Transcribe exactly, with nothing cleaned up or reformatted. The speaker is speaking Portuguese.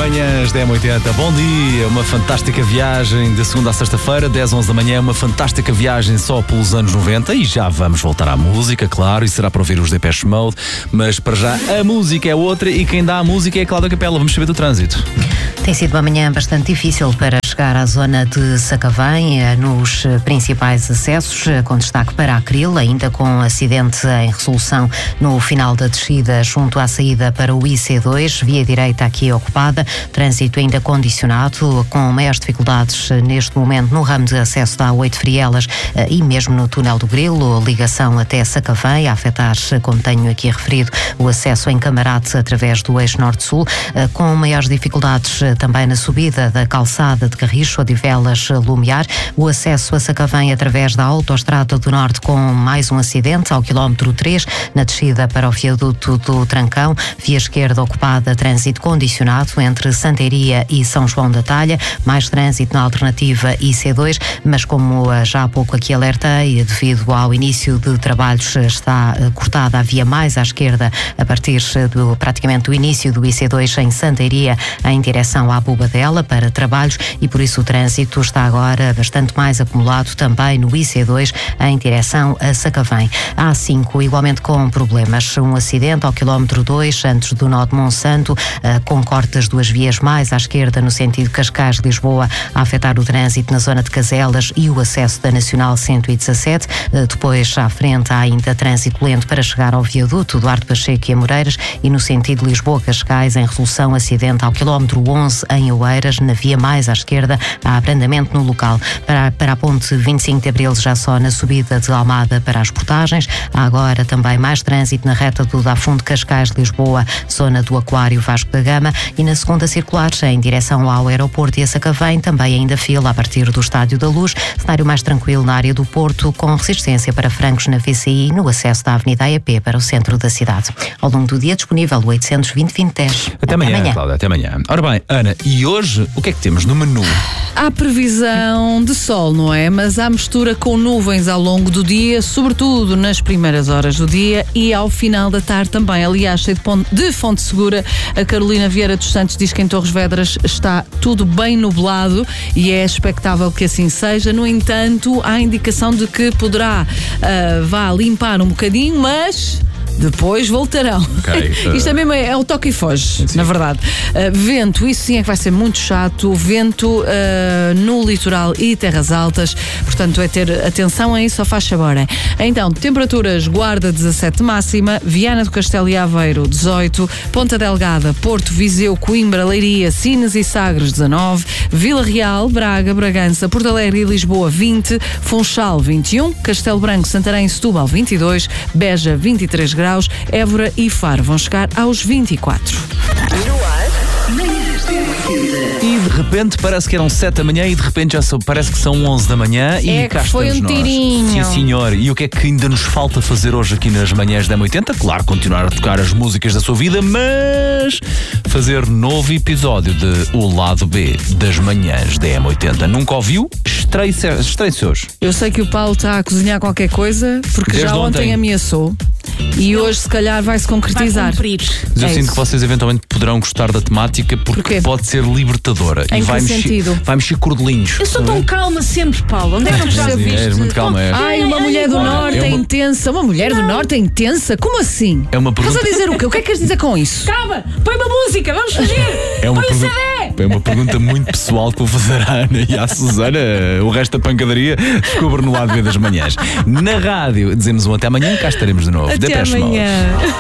Manhãs da M oitenta, bom dia, uma fantástica viagem de segunda a sexta-feira, dez, onze da manhã, uma fantástica viagem só pelos anos noventa e já vamos voltar à música, claro, e será para ouvir os Depeche Mode, mas para já a música é outra e quem dá a música é a Cláudia Capela. Vamos saber do trânsito. Tem sido uma manhã bastante difícil para chegar à zona de Sacavém, nos principais acessos, com destaque para Acril, ainda com acidente em resolução no final da descida junto à saída para o I C dois, via direita aqui ocupada, trânsito ainda condicionado, com maiores dificuldades neste momento no ramo de acesso da A oito Frielas e mesmo no túnel do Grilo, ligação até Sacavém, a afetar, como tenho aqui referido, o acesso em Camarate através do eixo norte-sul, com maiores dificuldades também na subida da calçada de Carriço, Odivelas, Lumiar, o acesso a Sacavém através da Autoestrada do Norte com mais um acidente ao quilómetro três, na descida para o viaduto do Trancão, via esquerda ocupada, trânsito condicionado entre Santeiria e São João da Talha, mais trânsito na alternativa I C dois, mas como já há pouco aqui alertei, devido ao início de trabalhos está cortada a via mais à esquerda a partir do, praticamente do início do I C dois em Santeiria em direção à Bobadela para trabalhos e por isso o trânsito está agora bastante mais acumulado também no I C dois em direção a Sacavém. A A cinco igualmente com problemas, um acidente ao quilómetro dois antes do nó de Monsanto, com corte das duas vias mais à esquerda no sentido Cascais-Lisboa a afetar o trânsito na zona de Caselas e o acesso da Nacional cento e dezassete. Depois à frente há ainda trânsito lento para chegar ao viaduto Duarte Pacheco e Amoreiras e no sentido Lisboa-Cascais em resolução acidente ao quilómetro onze em Oeiras, na via mais à esquerda há abrandamento no local. Para, para a ponte vinte e cinco de Abril já só na subida de Almada para as portagens, há agora também mais trânsito na reta do Dafundo Cascais-Lisboa, zona do Aquário Vasco da Gama e na segunda circular em direção ao aeroporto e a Sacavém também ainda fila a partir do Estádio da Luz, cenário mais tranquilo na área do Porto com resistência para francos na V C I no acesso da Avenida A E P para o centro da cidade. Ao longo do dia disponível o oitocentos e vinte, vinte, dez. Até, até amanhã, amanhã, Cláudia, até amanhã. Ora bem, Ana, e hoje o que é que temos no menu? Há previsão de sol, não é? Mas há mistura com nuvens ao longo do dia, sobretudo nas primeiras horas do dia e ao final da tarde também. Aliás, cheio de, ponto, de fonte segura, a Carolina Vieira dos Santos diz que em Torres Vedras está tudo bem nublado e é expectável que assim seja. No entanto, há indicação de que poderá uh, vá limpar um bocadinho, mas depois voltarão. Okay, uh... Isto é mesmo, é um toque e foge, sim, na verdade. Uh, vento, isso sim é que vai ser muito chato. Vento uh, no litoral e terras altas, portanto é ter atenção a isso, só faz sabor. Hein? Então, temperaturas: Guarda dezassete máxima, Viana do Castelo e Aveiro dezoito, Ponta Delgada, Porto, Viseu, Coimbra, Leiria, Sines e Sagres dezanove, Vila Real, Braga, Bragança, Porto Alegre e Lisboa vinte, Funchal vinte e um, Castelo Branco, Santarém e Setúbal vinte e dois, Beja vinte e três graus, Évora e Faro vão chegar aos vinte e quatro. E de repente parece que eram sete da manhã e de repente já são, parece que são onze da manhã e é, cá foi estamos um nós. tirinho. Sim, senhor. E o que é que ainda nos falta fazer hoje aqui nas manhãs da M oitenta? Claro, continuar a tocar as músicas da sua vida, mas fazer novo episódio de O Lado B das manhãs da M oitenta. Nunca ouviu? Estreie-se hoje. Eu sei que o Paulo está a cozinhar qualquer coisa porque Desde já ontem, ontem ameaçou. E hoje se calhar vai-se concretizar. Vai Mas eu é sinto isso. que vocês eventualmente poderão gostar da temática porque Porquê? pode ser libertadora. Em e vai que mexer, sentido? vai mexer cordelinhos. Eu sou tão calma sempre, Paulo. Onde é que não já viste? És muito calma, é. Ai, uma mulher do Norte é uma- intensa. Uma mulher do Norte é intensa? Como assim? É uma Estás pergunta. a dizer o quê? O que é que queres dizer com isso? Calma, põe uma música, vamos fugir. É uma, Põe o C pergu- D. é uma pergunta muito pessoal que vou fazer à Ana e à Susana. O resto da pancadaria descobre no Lado B das manhãs. Na rádio, dizemos um até amanhã, cá estaremos de novo. Até Depeche Mode. amanhã.